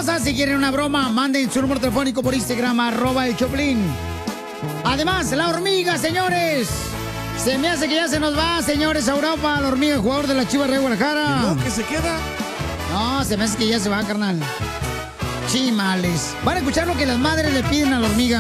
hermosa, si quieren una broma, manden su número telefónico por Instagram, @el Choplin. Además, la hormiga, señores. Se me hace que ya se nos va, señores, a Europa, la hormiga, jugador de la Chivas de Guadalajara. ¿Y no, que se queda? No, se me hace que ya se va, carnal. Chimales. Van a escuchar lo que las madres le piden a la hormiga.